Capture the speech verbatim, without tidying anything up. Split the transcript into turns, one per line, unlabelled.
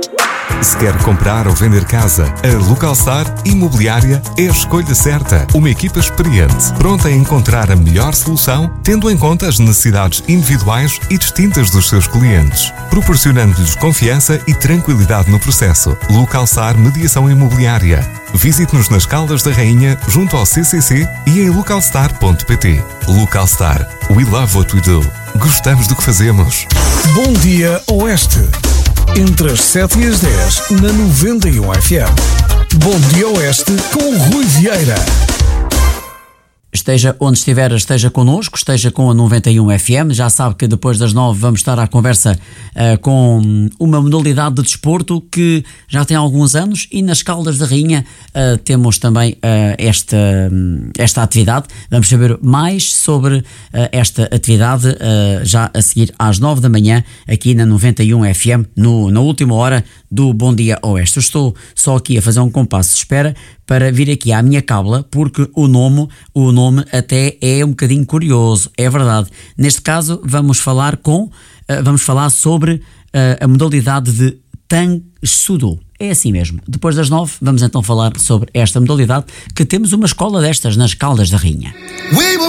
Se quer comprar ou vender casa, a Localstar Imobiliária é a escolha certa. Uma equipa experiente, pronta a encontrar a melhor solução, tendo em conta as necessidades individuais e distintas dos seus clientes, proporcionando-lhes confiança e tranquilidade no processo. Localstar Mediação Imobiliária. Visite-nos nas Caldas da Rainha, junto ao C C C e em localstar ponto pt. Localstar. We love what we do. Gostamos do que fazemos.
Bom dia, Oeste. Entre as sete e as dez, na noventa e um F M. Bom dia, Oeste, com o Rui Vieira.
Esteja onde estiver, esteja connosco, esteja com a noventa e um F M. Já sabe que depois das nove vamos estar à conversa uh, com uma modalidade de desporto que já tem alguns anos, e nas Caldas da Rainha uh, temos também uh, esta, esta atividade. Vamos saber mais sobre uh, esta atividade uh, já a seguir às nove da manhã aqui na noventa e um F M, no, na última hora do Bom Dia Oeste. Eu estou só aqui a fazer um compasso de espera para vir aqui à minha cábula, porque o nome, o nome até é um bocadinho curioso, é verdade. Neste caso vamos falar com, uh, vamos falar sobre uh, a modalidade de Tang Soo Do. É assim mesmo. Depois das nove vamos então falar sobre esta modalidade, que temos uma escola destas nas Caldas da Rainha.